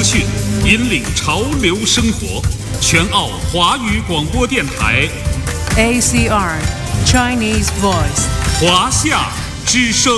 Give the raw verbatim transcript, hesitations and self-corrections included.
讯，引领潮流生活。全澳华语广播电台 A C R Chinese Voice 华夏之声。